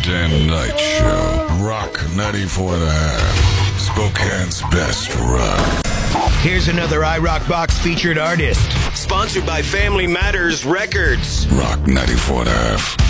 Dan Knight Show. Rock 94 and a half. Spokane's best rock. Here's another iRock Box featured artist. Sponsored by Family Matters Records. Rock 94 and a half.